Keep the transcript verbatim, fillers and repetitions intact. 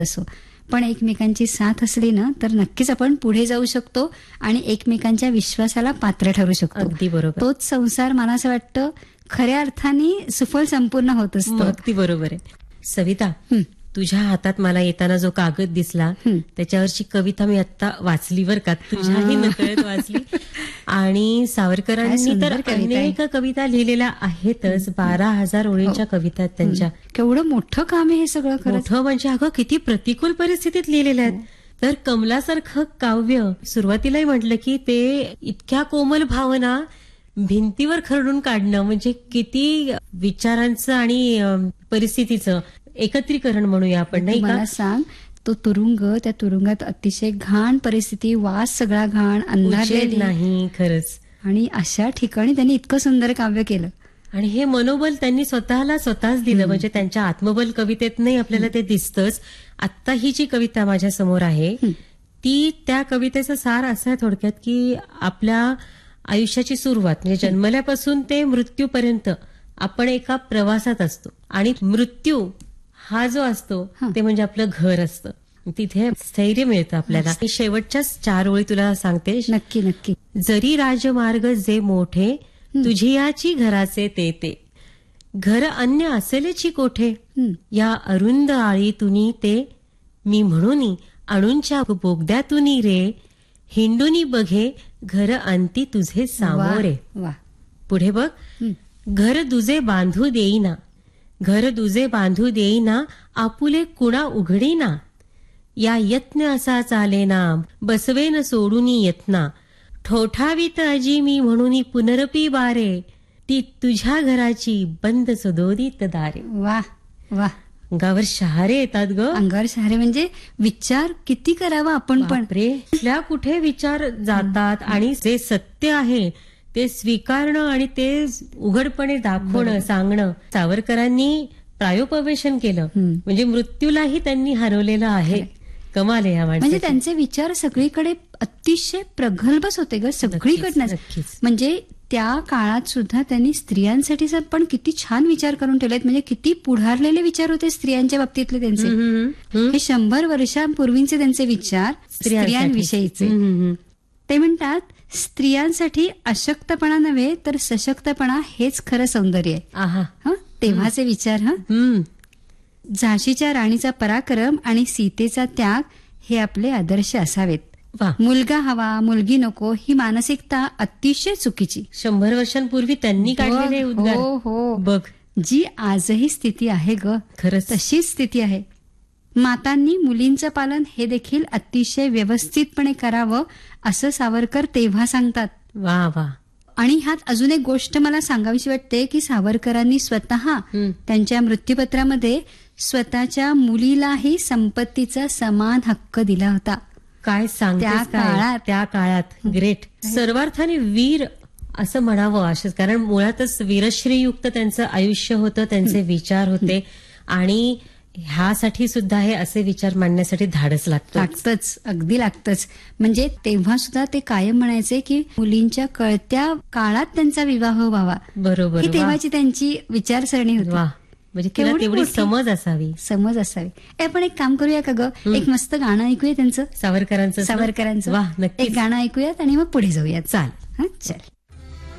असो, पण एकमेकांची साथ असली ना तर नक्कीच आपण पुढे जाऊ शकतो आणि एकमेकांच्या विश्वासाला पात्र ठरू शकतो. अगदी बरोबर. तोच संसार मला असं वाटतं खऱ्या अर्थाने सुफल संपूर्ण होत असतो. अगदी बरोबर आहे. सविता, हं. तुझ्या हातात मला येताना जो कागद दिसला हं. त्याच्यावरची कविता मी आता वाचली बर का, तुझ्याही नकळत वाचली. आणि काय सावरकरांनी सुंदर तर कविता आहे. अनेक कविता लिहिलेल्या आहेतच. बारा हजार ओळींच्या कविता आहेत त्यांच्या. केवढं मोठं काम आहे हे सगळं खरंच. मोठं म्हणजे अगं किती प्रतिकूल परिस्थितीत लिहिलेल्या आहेत. तर कमलासारखं काव्य, सुरुवातीलाही म्हटलं की ते इतक्या कोमल भावना भिंतीवर खरडून काढणं म्हणजे किती विचारांचं आणि अं, परिस्थितीचं एकत्रीकरण म्हणूया आपण, नाही तू का? मला सांग, तो तुरुंग, त्या तुरुंगात अतिशय घाण परिस्थिती, वास सगळा घाण, उजेड अंधारलेली, नाही खरंच. आणि अशा ठिकाणी त्यांनी इतकं सुंदर काव्य केलं. आणि हे मनोबल त्यांनी स्वतःला स्वतःच दिलं. म्हणजे त्यांच्या आत्मबल कवितेत नाही आपल्याला ते दिसतंच. आता ही जी कविता माझ्या समोर आहे ती त्या कवितेचं सार असं आहे थोडक्यात की आपल्या आयुष्याची सुरुवात म्हणजे जन्मल्यापासून ते मृत्यूपर्यंत आपण एका प्रवासात असतो आणि मृत्यू हा जो असतो ते म्हणजे आपलं घर असतं. तिथे स्थैर्य मिळतं आपल्याला. आणि शेवटच्याच चार ओळी तुला सांगते. नक्की नक्की. जरी राजमार्ग जे मोठे तुझी याची घराचे ते ते घर अन्य असेलची कोठे हं. या अरुंद आळीतुनी ते मी म्हणून अणूंच्या बोगद्यातुनी रे हिंडुनी बघे घर अंती तुझे सामोरे. वा वा. पुढे बघ. हं. घर दुजे बांधू देईना घर दुजे बांधू देईना आपुले कुणा उघडीना या यत्न असा चालेना बसवेन सोडूनी यत्ना ठोठावीत अजी मी म्हणून पुनरपी बारे ती तुझ्या घराची बंद सदोदित दारे. वा वा. अंगावर शहारे येतात ग. अंगावर शहारे म्हणजे विचार किती करावा आपण पण. बापरे, कुठल्या कुठे विचार जातात आणि जे सत्य आहे ते स्वीकारणं आणि ते उघडपणे दाखवणं, सांगणं. सावरकरांनी प्रायोपवेशन केलं म्हणजे मृत्यूलाही त्यांनी हरवलेलं आहे. कमाल आहे ह्या म्हणजे माणसाची. त्यांचे विचार सगळीकडे अतिशय प्रगल्भच होते ग, सगळीकडनंच. नक्कीच. म्हणजे त्या काळात सुद्धा त्यांनी स्त्रियांसाठी पण किती छान विचार करून ठेवलेत. म्हणजे किती पुढारलेले विचार होते स्त्रियांच्या बाबतीतले त्यांचे. हम्म, हम्म. हे शंभर वर्षांपूर्वीचे त्यांचे विचार स्त्रियांविषयीचे. हम्म, हम्म. ते म्हणतात स्त्रियांसाठी अशक्तपणा नव्हे तर सशक्तपणा हेच खरं सौंदर्य आहे. आहा. हं? तेव्हाचे विचार. हा हम्म. झाशीच्या राणीचा पराक्रम आणि सीतेचा त्याग हे आपले आदर्श असावेत. वा. मुलगा हवा मुलगी नको ही मानसिकता अतिशय चुकीची. शंभर वर्षांपूर्वी त्यांनी काढलेले बघ, उद्गार. हो हो बघ. जी आजही स्थिती आहे ग, खरंच. तशीच स्थिती आहे. मातांनी मुलींचं पालन हे देखील अतिशय व्यवस्थितपणे करावं असं सावरकर तेव्हा सांगतात. वा वा. आणि ह्यात अजून एक गोष्ट मला सांगावीशी वाटते की सावरकरांनी स्वतः हम्म. त्यांच्या मृत्यूपत्रामध्ये स्वतःच्या मुलीलाही संपत्तीचा समान हक्क दिला होता. काय सांगतेस त्या काय? काळात. त्या काळात ग्रेट. सर्वार्थाने वीर असं म्हणावं असं, कारण मुळातच वीरश्रीयुक्त त्यांचं आयुष्य होतं, त्यांचे विचार होते. आणि ह्यासाठी सुद्धा हे असे विचार मांडण्यासाठी धाडस लागतं. लागतच, अगदी लागतच. म्हणजे तेव्हा सुद्धा ते कायम म्हणायचे की मुलींच्या कळत्या काळात त्यांचा विवाह व्हावा. बरोबर. ही वा. तेव्हाची त्यांची विचारसरणी होती. वा. म्हणजे तिला केवढी तेवढी मोठी समज असावी. समज असावी. ए, आपण एक काम करूया का ग, एक मस्त गाणं ऐकूया त्यांचं, सावरकरांचं. सावरकरांचं. वा, नक्कीच. एक गाणं ऐकूयात आणि मग पुढे जाऊयात. चाल. हा, चल.